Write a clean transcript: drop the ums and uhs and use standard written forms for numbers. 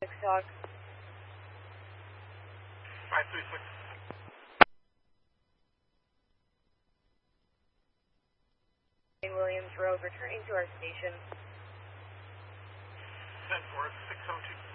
Talk. 536. Williams Road, returning to our station. 10-4, 602.